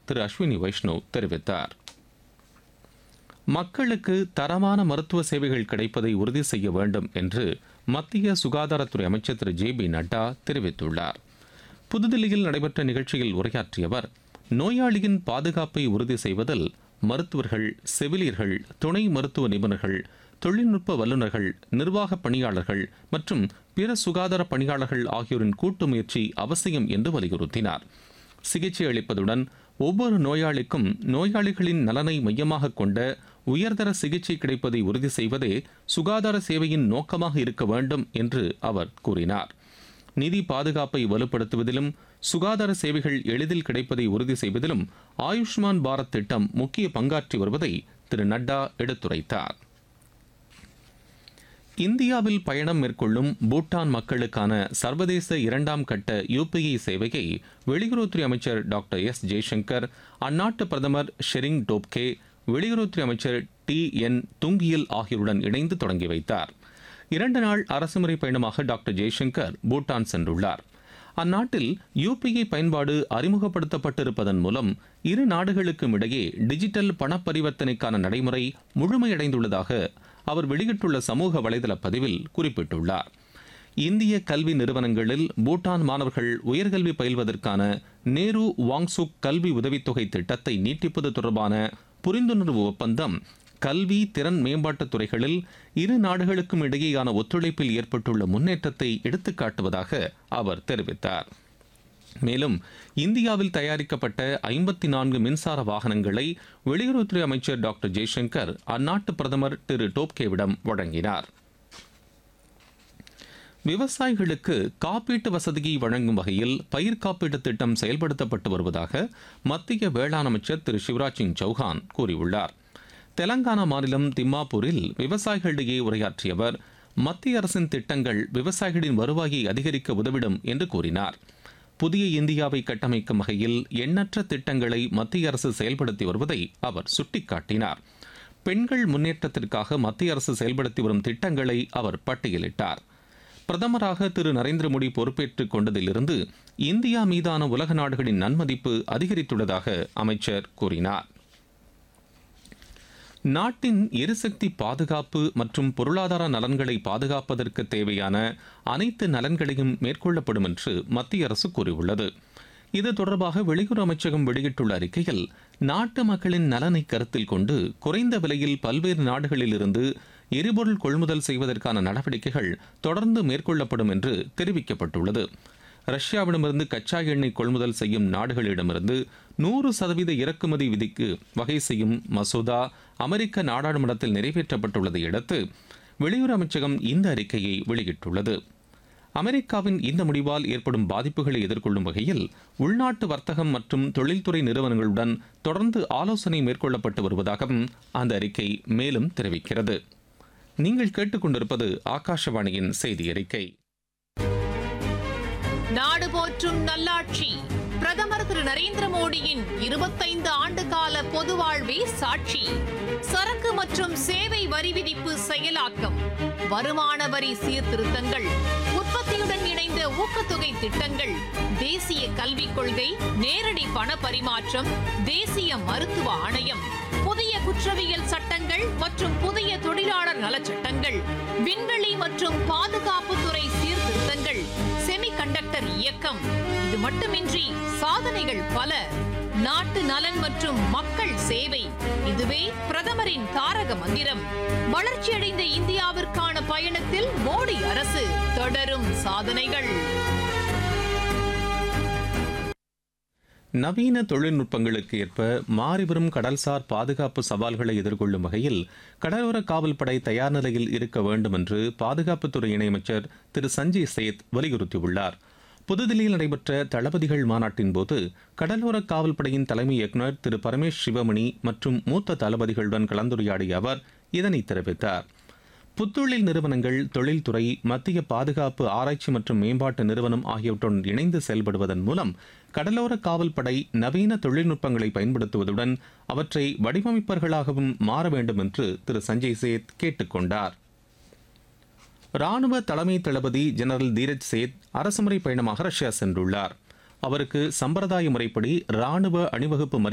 திரு அஸ்வினி வைஷ்ணவ் தெரிவித்தார். மக்களுக்கு தரமான மருத்துவ சேவைகள் கிடைப்பதை உறுதி செய்ய வேண்டும் என்று மத்திய சுகாதாரத்துறை அமைச்சர் திரு ஜே.பி. நட்டா தெரிவித்துள்ளார். புதுதில்லியில் நடைபெற்ற நிகழ்ச்சியில் உரையாற்றிய அவர், நோயாளியின் பாதுகாப்பை உறுதி செய்வதில் மருத்துவர்கள், செவிலியர்கள், துணை மருத்துவ நிபுணர்கள், தொழில்நுட்ப வல்லுநர்கள், நிர்வாக பணியாளர்கள் மற்றும் பிற சுகாதார பணியாளர்கள் ஆகியோரின் கூட்டு முயற்சி அவசியம் என்று வலியுறுத்தினார். சிகிச்சை அளிப்பதுடன் ஒவ்வொரு நோயாளிக்கும் நோயாளிகளின் நலனை மையமாக கொண்ட உயர்தர சிகிச்சை கிடைப்பதை உறுதி செய்வதே சுகாதார சேவையின் நோக்கமாக இருக்க வேண்டும் என்று அவர் கூறினார். நிதி பாதுகாப்பை வலுப்படுத்துவதிலும் சுகாதார சேவைகள் எளிதில் கிடைப்பதை உறுதி செய்வதிலும் ஆயுஷ்மான் பாரத் திட்டம் முக்கிய பங்காற்றி வருவதை திரு நட்டா எடுத்துரைத்தார். இந்தியாவில் பயணம் மேற்கொள்ளும் பூட்டான் மக்களுக்கான சர்வதேச இரண்டாம் கட்ட UPI சேவையை வெளியுறவுத்துறை அமைச்சர் டாக்டர் எஸ். ஜெய்சங்கர், அந்நாட்டு பிரதமர் ஷெரிங் டோப்கே, வெளியுறவுத்துறை அமைச்சர் TN துங்கியல் ஆகியோருடன் இணைந்து தொடங்கி வைத்தார். 2 நாள் அரசுமுறை பயணமாக டாக்டர் ஜெய்சங்கர் பூட்டான் சென்றுள்ளார். அந்நாட்டில் UPI பயன்பாடு அறிமுகப்படுத்தப்பட்டிருப்பதன் மூலம் இரு நாடுகளுக்கும் இடையே டிஜிட்டல் பண பரிவர்த்தனைக்கான நடைமுறை முழுமையடைந்துள்ளதாக அவர் வெளியிட்டுள்ள சமூக வலைதள பதிவில் குறிப்பிட்டுள்ளார். இந்திய கல்வி நிறுவனங்களில் பூட்டான் மாணவர்கள் உயர்கல்வி பயில்வதற்கான நேரு வாங்சுக் கல்வி உதவித்தொகை திட்டத்தை நீட்டிப்பது தொடர்பான புரிந்துணர்வு ஒப்பந்தம் கல்வி திறன் மேம்பாட்டுத் துறைகளில் இரு நாடுகளுக்கும் இடையேயான ஒத்துழைப்பில் ஏற்பட்டுள்ள முன்னேற்றத்தை எடுத்துக்காட்டுவதாக அவர் தெரிவித்தார். மேலும் இந்தியாவில் தயாரிக்கப்பட்ட 54 மின்சார வாகனங்களை வெளியுறவுத்துறை அமைச்சர் டாக்டர் ஜெய்சங்கர் அந்நாட்டு பிரதமர் திரு டோப்கேவிடம் வழங்கினார். விவசாயிகளுக்கு காப்பீட்டு வசதியை வழங்கும் வகையில் பயிர் காப்பீட்டு திட்டம் செயல்படுத்தப்பட்டு வருவதாக மத்திய வேளாண் அமைச்சர் திரு சிவராஜ் சிங் சௌஹான் கூறியுள்ளார். தெலங்கானா மாநிலம் திம்மாப்பூரில் விவசாயிகளிடையே உரையாற்றிய அவர், மத்திய அரசின் திட்டங்கள் விவசாயிகளின் வருவாயை அதிகரிக்க உதவிடும் என்று கூறினார். புதிய இந்தியாவை கட்டமைக்கும் வகையில் எண்ணற்ற திட்டங்களை மத்திய அரசு செயல்படுத்தி வருவதை அவர் சுட்டிக்காட்டினார். பெண்கள் முன்னேற்றத்திற்காக மத்திய அரசு செயல்படுத்தி வரும் திட்டங்களை அவர் பட்டியலிட்டார். பிரதமராக திரு நரேந்திர மோடி பொறுப்பேற்றுக் கொண்டதிலிருந்து இந்தியா மீதான உலக நாடுகளின் நன்மதிப்பு அதிகரித்துள்ளதாக அமைச்சர் கூறினார். நாட்டின் எரிசக்தி பாதுகாப்பு மற்றும் பொருளாதார நலன்களை பாதுகாப்பதற்கு தேவையான அனைத்து நலன்களையும் மேற்கொள்ளப்படும் என்று மத்திய அரசு கூறியுள்ளது. இது தொடர்பாக வெளியுறவு அமைச்சகம் வெளியிட்டுள்ள அறிக்கையில், நாட்டு மக்களின் நலனை கருத்தில் கொண்டு குறைந்த விலையில் பல்வேறு நாடுகளில் இருந்து எரிபொருள் கொள்முதல் செய்வதற்கான நடவடிக்கைகள் தொடர்ந்து மேற்கொள்ளப்படும் என்று தெரிவிக்கப்பட்டுள்ளது. ரஷ்யாவிடமிருந்து கச்சா எண்ணெய் கொள்முதல் செய்யும் நாடுகளிடமிருந்து 100% இறக்குமதி விதிக்கு வகை செய்யும் மசோதா அமெரிக்க நாடாளுமன்றத்தில் நிறைவேற்றப்பட்டுள்ளதை அடுத்து வெளியுறவு அமைச்சகம் இந்த அறிக்கையை வெளியிட்டுள்ளது. அமெரிக்காவின் இந்த முடிவால் ஏற்படும் பாதிப்புகளை எதிர்கொள்ளும் வகையில் உள்நாட்டு வர்த்தகம் மற்றும் தொழில்துறை நிறுவனங்களுடன் தொடர்ந்து ஆலோசனை மேற்கொள்ளப்பட்டு வருவதாகவும் அந்த அறிக்கை மேலும் தெரிவிக்கிறது. நீங்கள் கேட்டுக்கொண்டிருப்பது ஆகாஷவாணியின் செய்தி அறிக்கை. நாடு போற்றும் நல்லாட்சி பிரதமர் திரு நரேந்திர மோடியின் 25 ஆண்டு கால பொது வாழ்வே சாட்சி. சரக்கு மற்றும் சேவை வரி விதிப்பு செயலாக்கம், வருமான வரி சீர்திருத்தங்கள், உற்பத்தியுடன் இணைந்த ஊக்கத்தொகை திட்டங்கள், தேசிய கல்விக் கொள்கை, நேரடி பண பரிமாற்றம், தேசிய மருத்துவ ஆணையம், புதிய குற்றவியல் சட்டங்கள் மற்றும் புதிய தொழிலாளர் நலச்சட்டங்கள், விண்வெளி மற்றும் பாதுகாப்புத்துறை சீர்திருத்தங்கள், செமிகண்டக்டர் இயக்கம். இது மட்டுமின்றி சாதனைகள் பல. நாட்டு நலன் மற்றும் மக்கள் சேவை, இதுவே பிரதமரின் தாரக மந்திரம். வளர்ச்சியடைந்த இந்தியாவிற்கான பயணத்தில் மோடி அரசு, தொடரும் சாதனைகள். நவீன தொழில்நுட்பங்களுக்கு ஏற்ப மாறிவரும் கடல்சார் பாதுகாப்பு சவால்களை எதிர்கொள்ளும் வகையில் கடலோர காவல்படை தயார் நிலையில் இருக்க வேண்டும் என்று பாதுகாப்புத்துறை இணையமைச்சர் திரு சஞ்சய் சேத் வலியுறுத்தியுள்ளார். புதுதில்லியில் நடைபெற்ற தளபதிகள் மாநாட்டின் போது கடலோர காவல்படையின் தலைமை இயக்குநர் திரு பரமேஷ் சிவமணி மற்றும் மூத்த தளபதிகளுடன் கலந்துரையாடிய அவர் இதனை தெரிவித்தார். புத்தொழில் நிறுவனங்கள், தொழில்துறை, மத்திய பாதுகாப்பு ஆராய்ச்சி மற்றும் மேம்பாட்டு நிறுவனம் ஆகியவற்றுடன் இணைந்து செயல்படுவதன் மூலம் கடலோர காவல்படை நவீன தொழில்நுட்பங்களை பயன்படுத்துவதுடன் அவற்றை வடிவமைப்பவர்களாகவும் மாற வேண்டும் என்று திரு சஞ்சய் சேத் கேட்டுக் கொண்டார். ராணுவ தலைமை தளபதி ஜெனரல் தீரஜ் சேத் அரசுமுறை பயணமாக ரஷ்யா சென்றுள்ளார். அவருக்கு சம்பிரதாய முறைப்படி ராணுவ அணிவகுப்பு